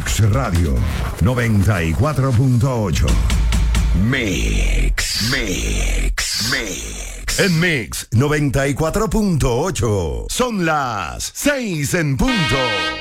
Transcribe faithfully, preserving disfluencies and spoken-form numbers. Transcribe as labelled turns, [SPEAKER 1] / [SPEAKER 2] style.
[SPEAKER 1] Mix Radio noventa y cuatro punto ocho. Mix, Mix, Mix. En Mix noventa y cuatro punto ocho son las seis en punto.